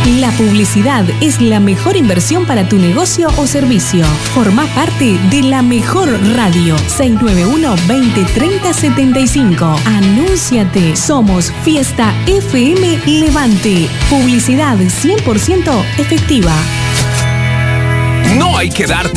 La publicidad es la mejor inversión para tu negocio o servicio. Formá parte de la mejor radio. 691-2030-75. Anúnciate. Somos Fiesta FM Levante. Publicidad 100% efectiva. No hay que dar